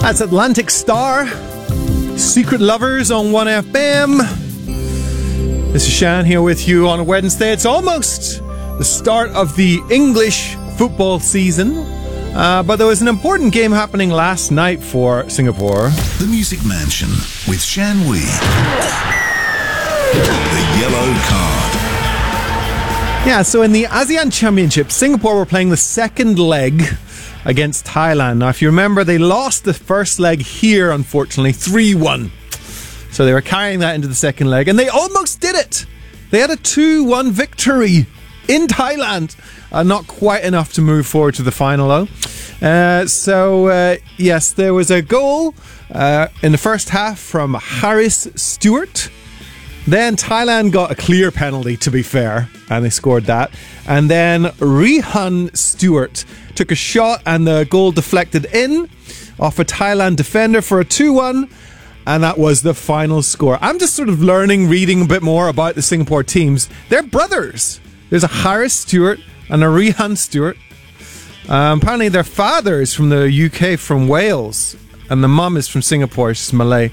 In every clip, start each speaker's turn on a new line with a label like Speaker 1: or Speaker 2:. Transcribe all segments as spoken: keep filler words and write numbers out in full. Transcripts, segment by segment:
Speaker 1: That's Atlantic Star, Secret Lovers on one F M. This is Shan here with you on a Wednesday. It's almost the start of the English football season, uh, but there was an important game happening last night for Singapore.
Speaker 2: The Music Mansion with Shan Wee. The yellow card.
Speaker 1: Yeah, so in the ASEAN Championship, Singapore were playing the second leg against Thailand. Now, if you remember, they lost the first leg here, unfortunately, three one. So they were carrying that into the second leg, and they almost did it. They had a two one victory in Thailand. Uh, not quite enough to move forward to the final, though. Uh, so, uh, yes, there was a goal uh, in the first half from Harris Stewart. Then Thailand got a clear penalty, to be fair, and they scored that. And then Rihan Stewart took a shot and the goal deflected in off a Thailand defender for a two one. And that was the final score. I'm just sort of learning, reading a bit more about the Singapore teams. They're brothers. There's a Harris Stewart and a Rihan Stewart. Um, apparently their father is from the U K, from Wales. And the mum is from Singapore, she's Malay.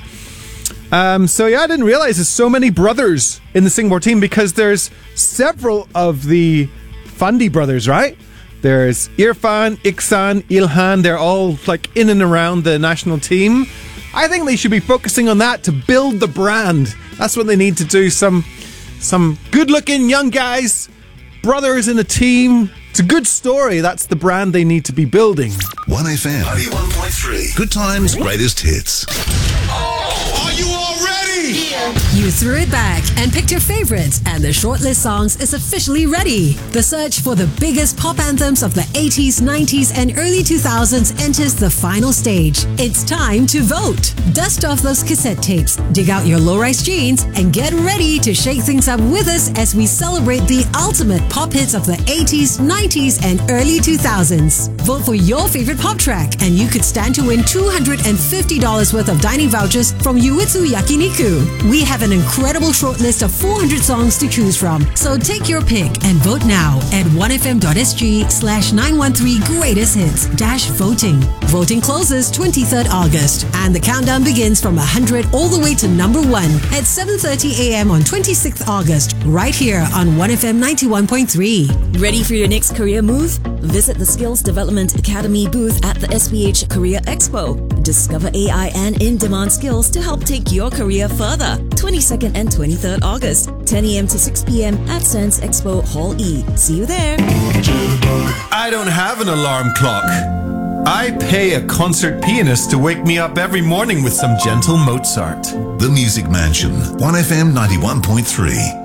Speaker 1: Um, so yeah, I didn't realize there's so many brothers in the Singapore team, because there's several of the Fandi brothers, right? There's Irfan, Iksan, Ilhan. They're all like in and around the national team. I think they should be focusing on that to build the brand. That's what they need to do. Some, some good-looking young guys, brothers in a team. It's a good story. That's the brand they need to be building.
Speaker 2: one F M ninety-one point three. Good times, greatest hits.
Speaker 3: Oh, are you all ready?
Speaker 4: Yeah. You threw it back and picked your favorites, and the shortlist songs is officially ready. The search for the biggest pop anthems of the eighties, nineties, and early two thousands enters the final stage. It's time to vote. Dust off those cassette tapes, dig out your low-rise jeans, and get ready to shake things up with us as we celebrate the ultimate pop hits of the eighties, nineties, and early two thousands. Vote for your favorite pop track, and you could stand to win two hundred fifty dollars worth of dining vouchers from Yuitsu Yakiniku. We have an incredible shortlist of four hundred songs to choose from, so take your pick and vote now at one f m dot s g slash nine one three greatest hits dash voting. Voting closes twenty-third August, and the countdown begins from one hundred all the way to number one at seven thirty a m on twenty-sixth August, right here on one F M ninety-one point three.
Speaker 5: Ready for your next career move? Visit the Skills Development Academy booth at the S P H Career Expo. Discover A I and in-demand skills to help take your career further. twenty-second and twenty-third August, ten a m to six p m at Sands Expo Hall E. See you there.
Speaker 1: I don't have an alarm clock. I pay a concert pianist to wake me up every morning with some gentle Mozart.
Speaker 2: The Music Mansion, one F M ninety-one point three.